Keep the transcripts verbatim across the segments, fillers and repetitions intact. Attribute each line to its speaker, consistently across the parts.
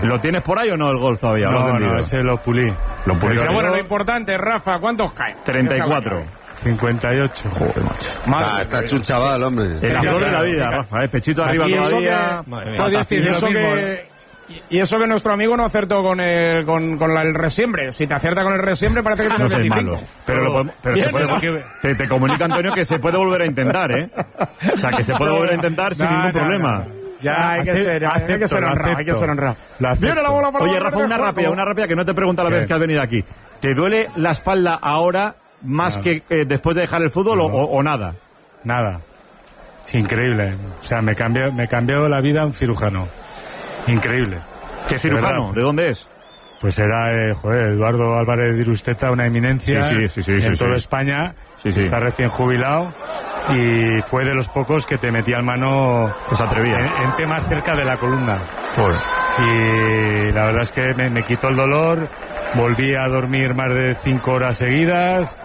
Speaker 1: ¿Lo tienes por ahí o no el gol todavía?
Speaker 2: No, no, ese lo pulí.
Speaker 1: Lo pulí.
Speaker 3: Pero bueno, lo importante, Rafa, ¿cuántos caen?
Speaker 1: treinta y cuatro.
Speaker 2: cincuenta y ocho.
Speaker 1: Joder, macho.
Speaker 4: Ah, está hecho un chaval, hombre.
Speaker 1: Es la flor de la vida, Rafa, ¿eh? Pechito arriba
Speaker 3: y eso
Speaker 1: todavía.
Speaker 3: Que, todavía y, eso que, y eso que nuestro amigo no acertó con el, con, con la, el resiembre. Si te acierta con el resiembre parece que tienes
Speaker 1: no
Speaker 3: veinticinco.
Speaker 1: Malo. Pero, lo podemos, pero se puede, porque te, te comunica, Antonio, que se puede volver a intentar, ¿eh? O sea, que se puede volver a intentar sin
Speaker 3: no,
Speaker 1: ningún
Speaker 3: no,
Speaker 1: problema.
Speaker 3: No, no. Ya hay que ser, hay que ser honrado, hay que ser honrado.
Speaker 1: Viene la bola para Oye, Rafa, una rápida, una rápida que no te pregunta la vez que has venido aquí. ¿Te duele la espalda ahora más nada. que eh, después de dejar el fútbol no. o, o nada?
Speaker 2: Nada. Es increíble. O sea, me cambió, me cambió la vida un cirujano. Increíble.
Speaker 1: ¿Qué cirujano? ¿De, ¿De dónde es?
Speaker 2: Pues era, eh, joder, Eduardo Álvarez de Irusteta, una eminencia sí, sí, sí, sí, en sí, toda sí. España. Sí, sí. Está recién jubilado y fue de los pocos que te metía en mano
Speaker 1: pues atrevía.
Speaker 2: En, en temas cerca de la columna.
Speaker 1: Joder.
Speaker 2: Y la verdad es que me, me quitó el dolor, volví a dormir más de cinco horas seguidas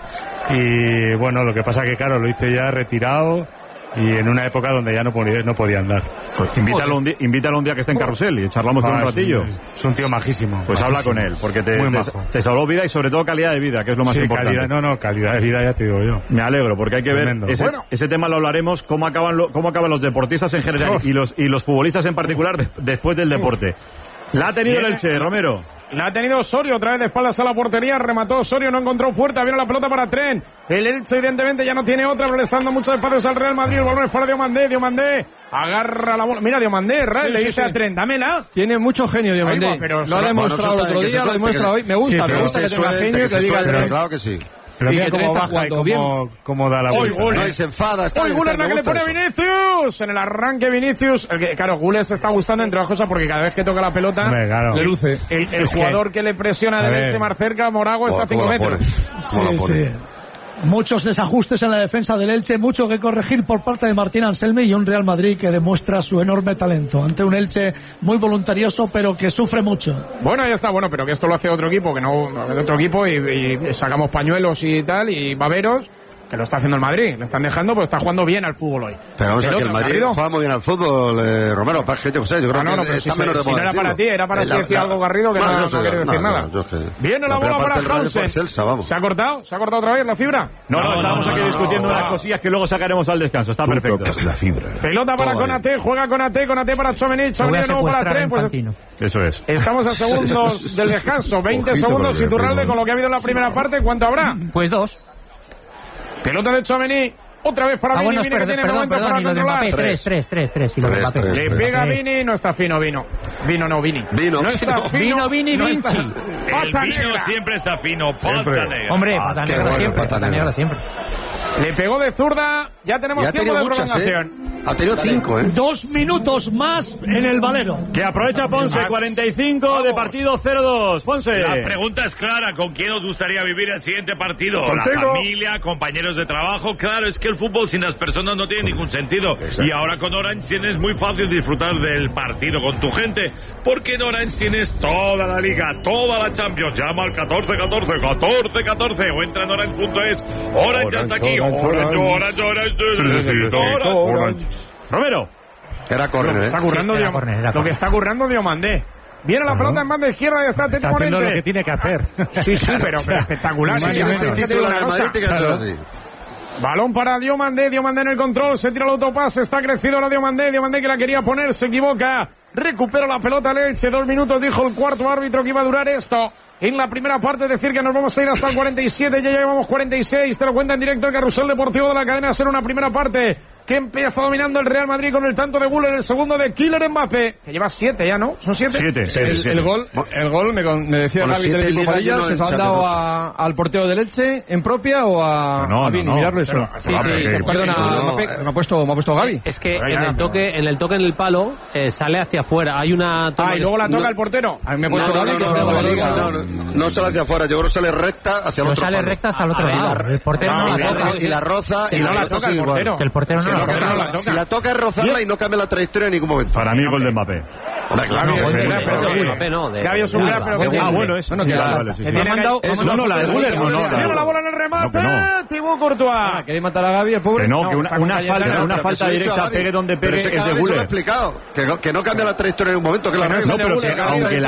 Speaker 2: y bueno, lo que pasa que claro, lo hice ya retirado y en una época donde ya no podía, no podía andar.
Speaker 1: Pues invítalo, un día, invítalo un día que esté en Carrusel y charlamos ah, con un ratillo.
Speaker 2: Es un, es un tío majísimo.
Speaker 1: Pues
Speaker 2: majísimo.
Speaker 1: Habla con él, porque te, te, te salvó vida y sobre todo calidad de vida, que es lo más
Speaker 2: sí,
Speaker 1: importante.
Speaker 2: Calidad, no, no, calidad de vida ya te digo yo.
Speaker 1: Me alegro, porque hay que Tremendo. ver, ese, bueno. ese tema lo hablaremos, cómo acaban, lo, cómo acaban los deportistas en general Uf. y los, y los futbolistas en particular de, después del deporte. La ha tenido el Elche, Romero.
Speaker 3: La ha tenido Osorio, otra vez de espaldas a la portería, remató Osorio, no encontró puerta, viene la pelota para Tren. El Elche evidentemente ya no tiene otra, pero le está dando muchos espacios al Real Madrid, el balón es para Diomandé, Diomandé agarra la bola, mira Diomandé, Real, sí, le dice sí, a Tren, dámela.
Speaker 5: Tiene mucho genio Diomandé,
Speaker 3: Ay, pero
Speaker 5: lo ha demostrado bueno, el otro día, lo demuestra hoy, me gusta,
Speaker 4: sí,
Speaker 5: me gusta que, que tenga genio y que diga Tren.
Speaker 4: Claro que sí.
Speaker 2: Pero mira cómo baja y cómo, cómo da la vuelta.
Speaker 4: Hoy, no, y se enfada. Está
Speaker 3: Hoy Gules la que le pone a Vinicius. En el arranque Vinicius. El que, claro, Gules está gustando entre las cosas porque cada vez que toca la pelota
Speaker 2: Hombre, claro.
Speaker 3: le luce. El, el jugador que, que le presiona de Elche más cerca, Morago, está a cinco metros.
Speaker 6: Sí, sí. Muchos desajustes en la defensa del Elche, mucho que corregir por parte de Martín Anselmi y un Real Madrid que demuestra su enorme talento ante un Elche muy voluntarioso pero que sufre mucho.
Speaker 3: Bueno, ya está, bueno, pero que esto lo hace otro equipo, que no otro equipo y, y sacamos pañuelos y tal y baberos. Que lo está haciendo el Madrid, le están dejando, pues está jugando bien al fútbol hoy.
Speaker 4: Pero vamos a ver que el Madrid Garrido juega muy bien al fútbol, eh, Romero, para que yo sé, yo creo
Speaker 3: no, no,
Speaker 4: que
Speaker 3: no,
Speaker 4: está
Speaker 3: si
Speaker 4: menos
Speaker 3: se,
Speaker 4: de
Speaker 3: si no era para ti, era para ti decir algo Garrido que no, no, no, no quiere decir no, nada. No, que, Viene la bola para Hansen. ¿Se ha cortado? ¿Se ha cortado otra vez la fibra?
Speaker 1: No, no, estábamos aquí discutiendo unas cosillas que luego sacaremos al descanso, está perfecto.
Speaker 7: La fibra.
Speaker 3: Pelota para Konaté, juega Konaté, Konaté para Tchouaméni, Tchouaméni de nuevo para Tren, pues
Speaker 1: eso es.
Speaker 3: Estamos a segundos del descanso, veinte segundos Iturralde con lo que ha habido en la primera parte, ¿cuánto habrá?
Speaker 8: Pues dos.
Speaker 3: Pelota de Tchouaméni. Otra vez para
Speaker 8: ah,
Speaker 3: Vini,
Speaker 8: bueno,
Speaker 3: Vini
Speaker 8: perdón,
Speaker 3: que tiene
Speaker 8: perdón,
Speaker 3: momento
Speaker 8: perdón,
Speaker 3: para
Speaker 8: y lo de
Speaker 3: controlar.
Speaker 8: Mbappé, tres, tres, tres, tres, y lo de Mbappé.
Speaker 3: Le pega Vini, no está fino Vino. Vino no, Vini.
Speaker 4: Vino.
Speaker 3: No está fino.
Speaker 8: Vino, Vini,
Speaker 3: no
Speaker 8: Vinci.
Speaker 3: Pata
Speaker 9: El Vino
Speaker 3: negra.
Speaker 9: siempre está fino, pata negra.
Speaker 8: Hombre, pata negra
Speaker 4: bueno,
Speaker 8: siempre,
Speaker 4: pata
Speaker 8: pata negra siempre.
Speaker 3: Le pegó de zurda, ya tenemos
Speaker 4: ya
Speaker 3: tiempo de
Speaker 4: muchas,
Speaker 3: prolongación.
Speaker 4: ¿eh? Ha tenido cinco, ¿eh?
Speaker 6: Dos minutos más en el Valero.
Speaker 1: Que aprovecha Ponce, cuarenta y cinco Vamos. de partido cero dos. Ponce.
Speaker 9: La pregunta es clara, ¿con quién os gustaría vivir el siguiente partido?
Speaker 3: Contigo.
Speaker 9: La familia, compañeros de trabajo. Claro, es que el fútbol sin las personas no tiene ningún sentido. Exacto. Y ahora con Orange tienes muy fácil disfrutar del partido con tu gente, porque en Orange tienes toda la liga, toda la Champions. Llama al catorce catorce, catorce catorce o entra en orange punto es. Orange, Orange ya está aquí. Orange, Orange, Orange, Orange, necesito Orange.
Speaker 1: Orange. Romero.
Speaker 4: Era córner,
Speaker 3: ¿eh? Está currando
Speaker 8: sí,
Speaker 3: Diom-
Speaker 8: corner,
Speaker 3: lo que está currando Diomandé. Viene la pelota en banda izquierda y está Tete
Speaker 2: Está haciendo
Speaker 3: Morente.
Speaker 2: lo que tiene que hacer.
Speaker 3: Sí, sí, pero, pero espectacular.
Speaker 4: Si quieres ser titular en el Madrid, te quedas así.
Speaker 3: Balón para Diomandé, Diomandé en el control, se tira el autopase, está crecido la Diomandé, Diomandé que la quería poner, se equivoca, recupera la pelota Elche, dos minutos dijo el cuarto árbitro que iba a durar esto. En la primera parte decir que nos vamos a ir hasta el cuarenta y siete, ya llevamos cuarenta y seis, te lo cuenta en directo el Carrusel Deportivo de la cadena SER, una primera parte que empieza dominando el Real Madrid con el tanto de Güler, el segundo de Kylian Mbappé, que lleva siete ya, ¿no? ¿Son siete?
Speaker 1: Siete.
Speaker 5: El,
Speaker 1: siete.
Speaker 5: el gol, el gol me, me decía
Speaker 4: Bueno,
Speaker 5: el árbitro del equipo Padilla, ¿se lo han dado a, al portero del Elche en propia o a,
Speaker 1: no, no,
Speaker 5: a Vini?
Speaker 1: no, no.
Speaker 5: Mirarlo eso.
Speaker 8: Pero, sí, sí, sí,
Speaker 5: Perdona,
Speaker 4: no,
Speaker 5: Mbappé,
Speaker 4: no,
Speaker 5: me ha puesto, me ha puesto Gavi.
Speaker 8: Es que
Speaker 3: Pero
Speaker 8: en
Speaker 3: ya,
Speaker 8: el toque, en el toque en el palo eh, sale hacia afuera. Hay una toma
Speaker 3: Ah, y luego la toca
Speaker 4: no.
Speaker 3: el portero.
Speaker 5: A mí me ha puesto
Speaker 4: No, no,
Speaker 5: Gavi,
Speaker 4: no,
Speaker 5: que
Speaker 4: no,
Speaker 5: es
Speaker 4: no,
Speaker 5: una
Speaker 4: no,
Speaker 5: valiosa.
Speaker 4: no, no, no sale hacia afuera, yo creo que sale recta hacia el
Speaker 8: No
Speaker 4: otro
Speaker 8: sale
Speaker 4: palo.
Speaker 8: recta hasta el otro
Speaker 4: Ah,
Speaker 8: lado.
Speaker 4: la-
Speaker 8: El portero no,
Speaker 4: no,
Speaker 8: la
Speaker 4: y la
Speaker 8: toca.
Speaker 4: ro- y la roza,
Speaker 3: Si
Speaker 4: y
Speaker 3: no
Speaker 4: la
Speaker 3: la
Speaker 4: roza
Speaker 3: toca el
Speaker 4: igual.
Speaker 3: portero.
Speaker 8: Que el portero no
Speaker 4: Si
Speaker 8: la
Speaker 4: la
Speaker 8: toca.
Speaker 4: toca-
Speaker 3: no la toca.
Speaker 4: Si la toca es rozarla y no cambia la trayectoria en ningún momento.
Speaker 1: Para mí el gol de Mbappé.
Speaker 4: Hombre, claro.
Speaker 3: Gavi es
Speaker 8: de-
Speaker 3: un
Speaker 8: de-
Speaker 3: gran, pero
Speaker 8: de-
Speaker 3: que-
Speaker 8: Mbappé no, de-
Speaker 3: Gavi es un
Speaker 8: de-
Speaker 3: gran, pero
Speaker 8: de-
Speaker 3: que-
Speaker 1: Ah, bueno, eso.
Speaker 5: Bueno,
Speaker 1: sí,
Speaker 5: que la-
Speaker 1: vale, vale, sí,
Speaker 3: que
Speaker 1: sí.
Speaker 3: tiene
Speaker 5: Me ha mandado-
Speaker 3: que-
Speaker 5: me ha
Speaker 3: es-
Speaker 5: mandado
Speaker 1: no, no, la de
Speaker 5: foto
Speaker 1: Güler, no, no,
Speaker 5: de-
Speaker 1: la-
Speaker 3: Viene la bola en el remate,
Speaker 1: No, que no.
Speaker 3: Thibaut Courtois.
Speaker 5: Ah, ¿queréis matar a Gavi, el pobre?
Speaker 1: Que no,
Speaker 3: No,
Speaker 1: que una,
Speaker 3: está con
Speaker 1: una
Speaker 3: Cayetano,
Speaker 1: falta, una
Speaker 4: Pero
Speaker 1: falta
Speaker 4: que se lo he dicho
Speaker 1: directa,
Speaker 4: a Gavi.
Speaker 1: pegue donde
Speaker 4: Pero
Speaker 1: pegue,
Speaker 4: ese
Speaker 1: es de
Speaker 4: cada vez se lo he
Speaker 1: Güler.
Speaker 4: explicado. Que, que no cambia la trayectoria en ningún momento, que la
Speaker 3: Que no es
Speaker 4: regla.
Speaker 3: el de
Speaker 1: pero
Speaker 3: Güler,
Speaker 1: si-
Speaker 3: Gavi,
Speaker 1: aunque
Speaker 3: de
Speaker 1: la